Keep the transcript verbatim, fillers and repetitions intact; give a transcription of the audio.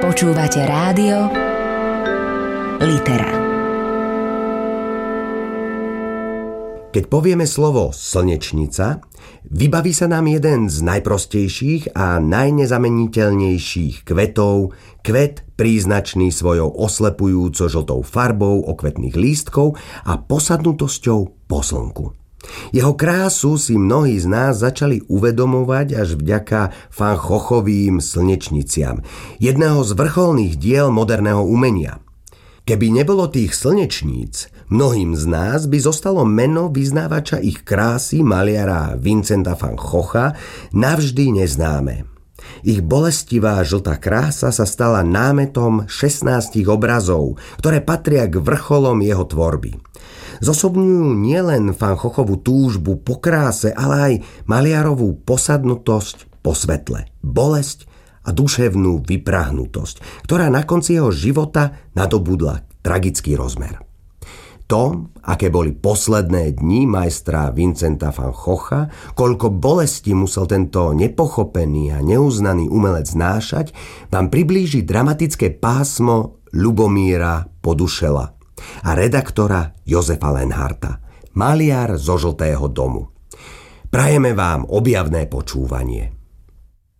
Počúvate rádio Litera. Keď povieme slovo slnečnica, vybaví sa nám jeden z najprostejších a najnezameniteľnejších kvetov, kvet príznačný svojou oslepujúco žltou farbou okvetných lístkov a posadnutosťou po slnku. Jeho krásu si mnohí z nás začali uvedomovať až vďaka Van Goghovým slnečniciam, jedného z vrcholných diel moderného umenia. Keby nebolo tých slnečníc, mnohým z nás by zostalo meno vyznávača ich krásy maliara Vincenta van Gogha navždy neznáme. Ich bolestivá žltá krása sa stala námetom šestnástich obrazov, ktoré patria k vrcholom jeho tvorby. Zosobňujú nielen Van Goghovú túžbu po kráse, ale aj maliarovú posadnutosť po svetle, bolesť a duševnú vyprahnutosť, ktorá na konci jeho života nadobudla tragický rozmer. To, aké boli posledné dni majstra Vincenta van Gogha, koľko bolesti musel tento nepochopený a neuznaný umelec znášať, vám priblíži dramatické pásmo Ľubomíra Podušela a redaktora Jozefa Lenharta, maliar zo Žltého domu. Prajeme vám objavné počúvanie.